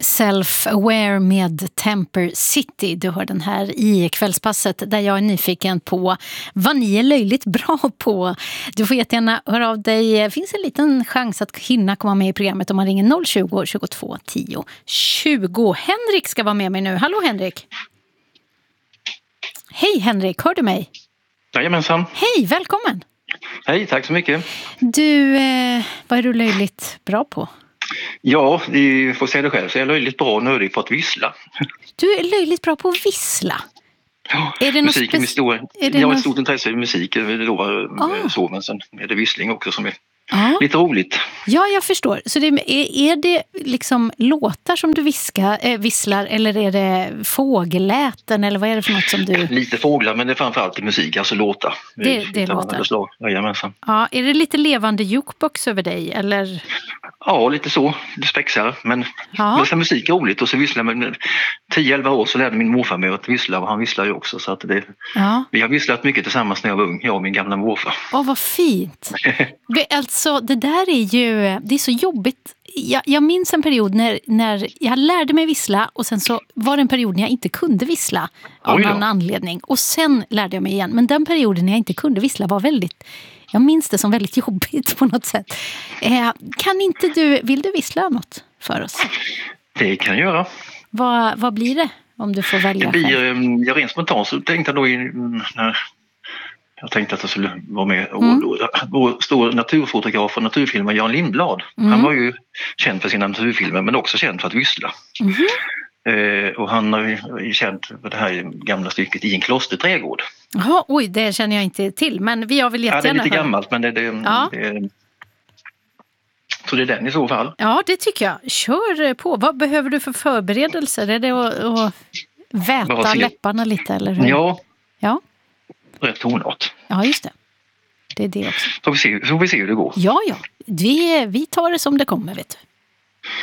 Self-Aware med Temper City. Du hör den här i kvällspasset där jag är nyfiken på vad ni är löjligt bra på. Du får jättegärna höra av dig. Det finns en liten chans att hinna komma med i programmet om man ringer 020 22 10 20. Henrik ska vara med mig nu. Hallå Henrik. Hej Henrik, hör du mig? Jajamensan. Hej, välkommen. Hej, tack så mycket. Du, vad är du löjligt bra på? Ja, vi får säga det själv, så jag är löjligt bra och nördig på att vissla. Du är löjligt bra på att vissla? Ja, är det musiken jag har ett stort intresse för musik, så, men sen är det vissling också som är lite roligt. Ja, jag förstår. Så är det liksom låtar som du visslar eller är det fågelläten eller vad är det för något som du... Lite fåglar, men det är framförallt musik, alltså låtar. Det låtar. Jajamensan. Ja, är det lite levande jukebox över dig eller... Ja, lite så. Det spexar. Men musik är roligt och så visslar med 10-11 år så lärde min morfar mig att vissla och han visslar ju också. Så att vi har visslat mycket tillsammans när jag var ung, jag och min gamla morfar. Åh, vad fint. Alltså, det där är ju... Det är så jobbigt. Jag minns en period när jag lärde mig vissla och sen så var det en period när jag inte kunde vissla av någon anledning. Och sen lärde jag mig igen. Men den perioden när jag inte kunde vissla var väldigt... Jag minns det som väldigt jobbigt på något sätt. Vill du vissla något för oss? Det kan jag göra. Vad blir det om du får välja själv? Jag rent spontant så tänkte jag då när jag tänkte att jag skulle vara med och stor naturfotograf och naturfilmare Jan Lindblad. Han var ju känd för sina naturfilmer men också känd för att vissla. Och han har ju känt för det här gamla stycket I en klosterträdgård. Jaha, oj, det känner jag inte till, men jag vill jättegärna det är lite gammalt, men så det är den i så fall. Ja, det tycker jag. Kör på. Vad behöver du för förberedelser? Är det att väta läpparna lite, eller hur? Ja. Rätt tonart. Ja, just det. Det är det också. Så vi ser hur det går. Ja. Vi tar det som det kommer, vet du.